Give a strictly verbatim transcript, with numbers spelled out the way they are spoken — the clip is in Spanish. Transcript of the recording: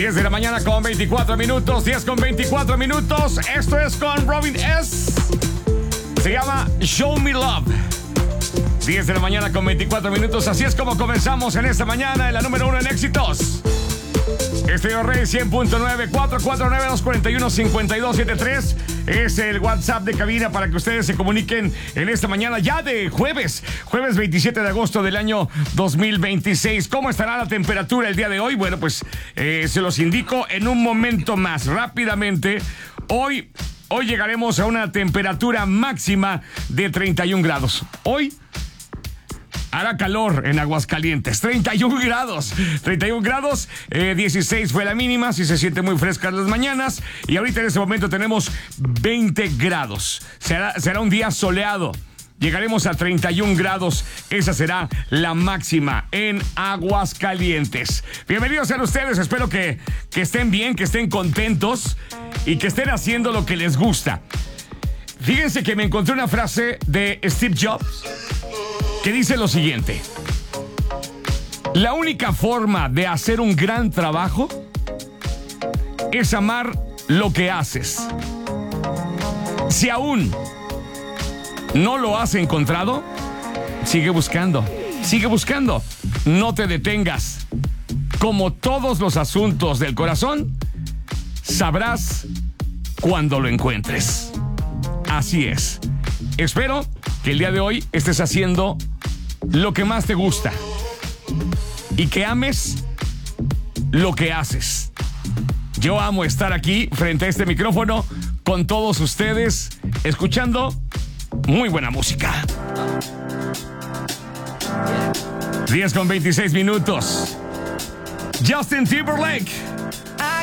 diez de la mañana con veinticuatro minutos. diez con veinticuatro minutos. Esto es con Robin S. Se llama Show Me Love. diez de la mañana con veinticuatro minutos. Así es como comenzamos en esta mañana en la número uno en éxitos. Estéreo Rey cien punto nueve, cuatro cuatro nueve, dos cuatro uno, cinco dos siete tres. Es el WhatsApp de cabina para que ustedes se comuniquen en esta mañana ya de jueves. Jueves veintisiete de agosto del año dos mil veintiséis. ¿Cómo estará la temperatura el día de hoy? Bueno, pues eh, se los indico en un momento más. Rápidamente, hoy, hoy llegaremos a una temperatura máxima de treinta y un grados. Hoy hará calor en Aguascalientes, treinta y un grados, treinta y un grados, eh, dieciséis fue la mínima, si se siente muy fresca las mañanas, y ahorita en este momento tenemos veinte grados, será, será un día soleado. Llegaremos a treinta y un grados, esa será la máxima en Aguascalientes. Bienvenidos sean ustedes, espero que, que estén bien, que estén contentos y que estén haciendo lo que les gusta. Fíjense que me encontré una frase de Steve Jobs que dice lo siguiente: la única forma de hacer un gran trabajo es amar lo que haces. Si aún no lo has encontrado, sigue buscando, sigue buscando, no te detengas. Como todos los asuntos del corazón, sabrás cuando lo encuentres. Así es. Espero que el día de hoy estés haciendo lo que más te gusta y que ames lo que haces. Yo amo estar aquí frente a este micrófono con todos ustedes, escuchando muy buena música. diez con veintiséis minutos. Justin Timberlake.